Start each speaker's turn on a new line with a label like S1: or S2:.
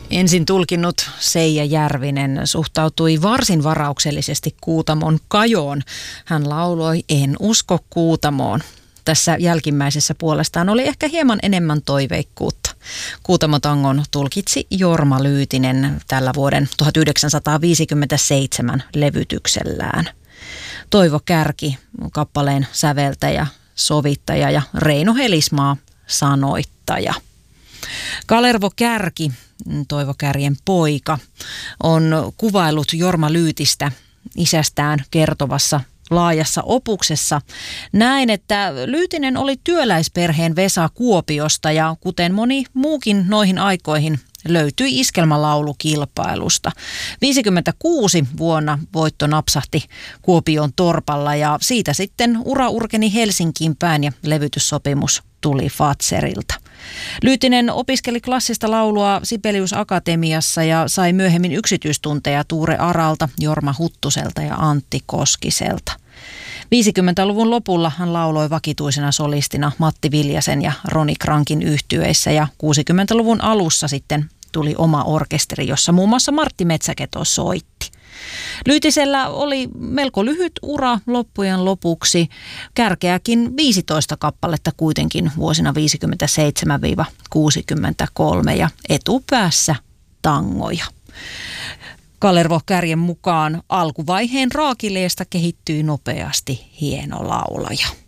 S1: Ensin tulkinnut Seija Järvinen suhtautui varsin varauksellisesti Kuutamon kajoon. Hän lauloi "En usko Kuutamoon". Tässä jälkimmäisessä puolestaan oli ehkä hieman enemmän toiveikkuutta. Kuutamotangon tulkitsi Jorma Lyytinen tällä vuoden 1957 levytyksellään. Toivo Kärki, kappaleen säveltäjä, sovittaja ja Reino Helismaa, sanoittaja. Kalervo Kärki, Toivo Kärjen poika, on kuvaillut Jorma Lyytistä isästään kertovassa laajassa opuksessa. Näin, että Lyytinen oli työläisperheen Vesa Kuopiosta ja kuten moni muukin noihin aikoihin löytyi iskelmälaulukilpailusta. 56 vuonna voitto napsahti Kuopion torpalla ja siitä sitten ura urkeni Helsinkiin päin ja levytyssopimus tuli Fazerilta. Lyytinen opiskeli klassista laulua Sibelius Akatemiassa ja sai myöhemmin yksityistunteja Tuure Aralta, Jorma Huttuselta ja Antti Koskiselta. 50-luvun lopulla hän lauloi vakituisena solistina Matti Viljasen ja Roni Krankin yhtyeissä ja 60-luvun alussa sitten tuli oma orkesteri, jossa muun muassa Martti Metsäketo soitti. Lyytisellä oli melko lyhyt ura loppujen lopuksi, kärkeäkin 15 kappaletta kuitenkin vuosina 57-63 ja etupäässä tangoja. Kalervo Kärjen mukaan alkuvaiheen raakileesta kehittyi nopeasti hieno laulaja.